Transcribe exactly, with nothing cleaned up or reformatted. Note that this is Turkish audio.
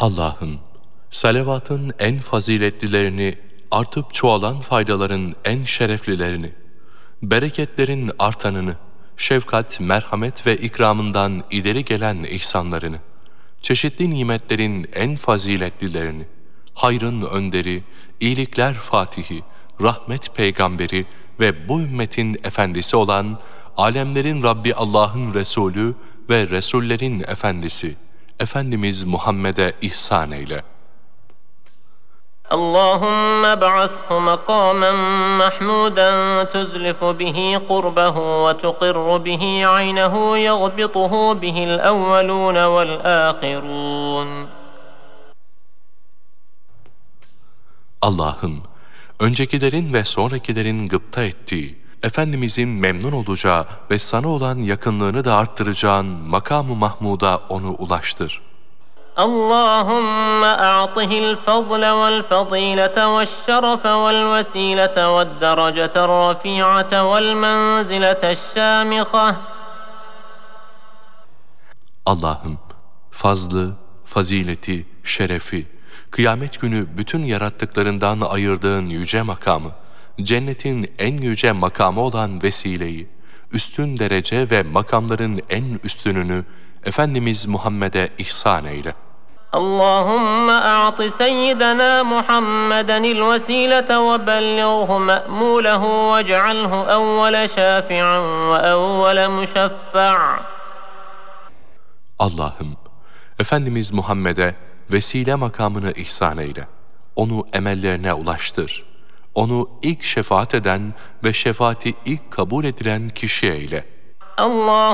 Allah'ım, salavatın en faziletlilerini, artıp çoğalan faydaların en şereflilerini, bereketlerin artanını, şefkat, merhamet ve ikramından ileri gelen ihsanlarını, çeşitli nimetlerin en faziletlilerini, hayrın önderi, iyilikler fatihi, rahmet peygamberi ve bu ümmetin efendisi olan alemlerin Rabbi Allah'ın Resulü ve Resullerin efendisi, Efendimiz Muhammed'e ihsan eyle. اللهم ابعثه مقاما محمودا تزلف به قربه وتقر به عينه يغبطه به الأولون والآخرون. Allah'ım, öncekilerin ve sonrakilerin gıpta ettiği, Efendimizin memnun olacağı ve sana olan yakınlığını da arttıracağın makam-ı Mahmud'a onu ulaştır. اللهم أعطه الفضل والفضيلة والشرف والوسيلة والدرجة الرفيعة والمنزلة الشامخة. Allah'ım, fazlı, fazileti, şerefi, kıyamet günü bütün yarattıklarından ayırdığın yüce makamı, cennetin en yüce makamı olan vesileyi, üstün derece ve makamların en üstününü Efendimiz Muhammed'e ihsan eyle. اللهم أعط سيدنا محمدا الوسيلة وبلغه مأموله واجعله أول شافع وأول مشفع. Allah'ım, Efendimiz Muhammed'e vesile makamını ihsan eyle. Onu emellerine ulaştır. Onu ilk şefaat eden ve şefaati ilk kabul edilen kişi eyle. Allah